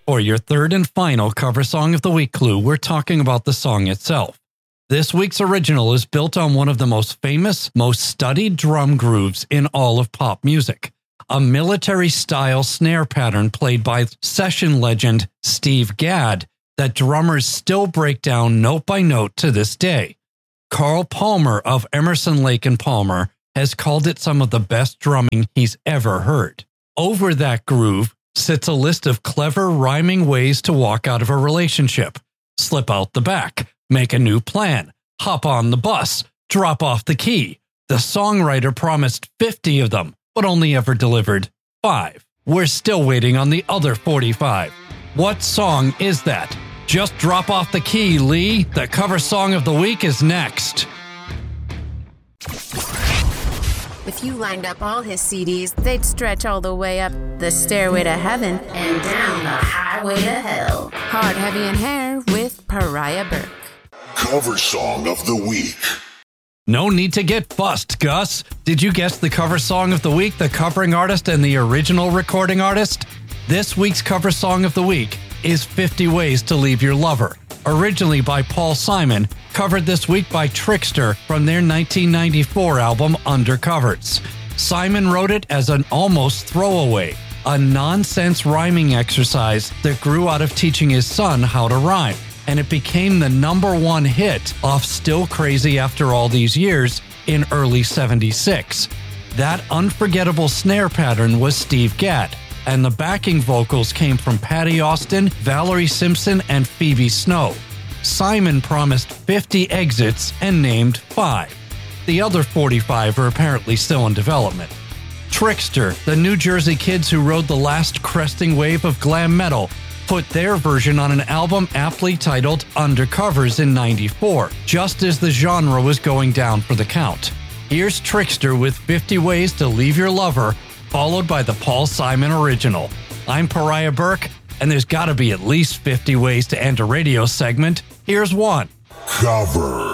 For your third and final cover song of the week clue, we're talking about the song itself. This week's original is built on one of the most famous, most studied drum grooves in all of pop music, a military-style snare pattern played by session legend Steve Gadd that drummers still break down note by note to this day. Carl Palmer of Emerson, Lake and Palmer has called it some of the best drumming he's ever heard. Over that groove sits a list of clever rhyming ways to walk out of a relationship, slip out the back, make a new plan, hop on the bus, drop off the key. The songwriter promised 50 of them, but only ever delivered 5. We're still waiting on the other 45. What song is that? Just drop off the key, Lee. The cover song of the week is next. If you lined up all his CDs, they'd stretch all the way up the stairway to heaven and down the highway to hell. Hard, Heavy, and Hair with Pariah Burke. Cover song of the week. No need to get fussed, Gus. Did you guess the cover song of the week, the covering artist, and the original recording artist? This week's cover song of the week is 50 Ways to Leave Your Lover, originally by Paul Simon, covered this week by Trixter from their 1994 album Undercovers. Simon wrote it as an almost throwaway, a nonsense rhyming exercise that grew out of teaching his son how to rhyme, and it became the #1 hit off Still Crazy After All These Years in early '76. That unforgettable snare pattern was Steve Gadd, and the backing vocals came from Patty Austin, Valerie Simpson, and Phoebe Snow. Simon promised 50 exits and named 5. The other 45 are apparently still in development. Trixter, the New Jersey kids who rode the last cresting wave of glam metal, put their version on an album aptly titled Undercovers in '94, just as the genre was going down for the count. Here's Trixter with 50 Ways to Leave Your Lover, followed by the Paul Simon original. I'm Pariah Burke, and there's got to be at least 50 ways to end a radio segment. Here's one. Cover.